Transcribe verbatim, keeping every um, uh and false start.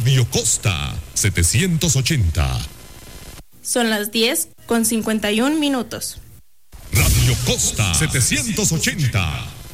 Radio Costa setecientos ochenta. Son las diez con cincuenta y un minutos. Radio Costa setecientos ochenta.